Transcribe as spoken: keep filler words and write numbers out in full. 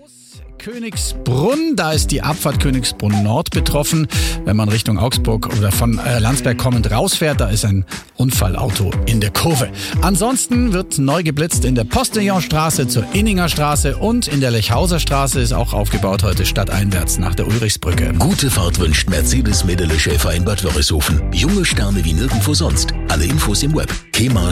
Königsbrunn, da ist die Abfahrt Königsbrunn Nord betroffen. Wenn man Richtung Augsburg oder von äh, Landsberg kommend rausfährt, da ist ein Unfallauto in der Kurve. Ansonsten wird neu geblitzt in der Postillonstraße zur Inninger Straße und in der Lechhauser Straße ist auch aufgebaut heute stadteinwärts nach der Ulrichsbrücke. Gute Fahrt wünscht Mercedes Medele Schäfer in Bad Wörishofen. Junge Sterne wie nirgendwo sonst. Alle Infos im Web. Kema